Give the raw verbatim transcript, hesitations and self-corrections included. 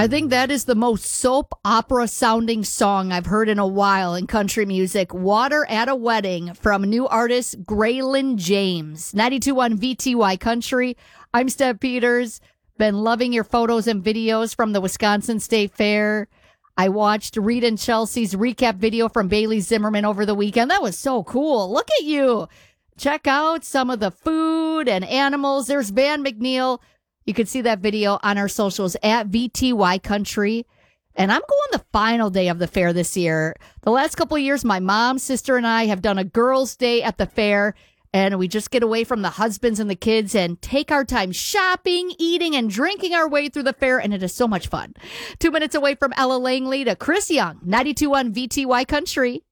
I think that is the most soap opera sounding song I've heard in a while in country music. Water at a Wedding from new artist Graylin James. ninety-two point one V T Y Country. I'm Steph Peters. Been loving your photos and videos from the Wisconsin State Fair. I watched Reed and Chelsea's recap video from Bailey Zimmerman over the weekend. That was so cool. Look at you. Check out some of the food and animals. There's Van McNeil. You can see that video on our socials at V T Y Country. And I'm going the final day of the fair this year. The last couple of years, my mom, sister, and I have done a girls' day at the fair. And we just get away from the husbands and the kids and take our time shopping, eating, and drinking our way through the fair. And it is so much fun. Two minutes away from Ella Langley to Chris Young, ninety-two point one V T Y Country.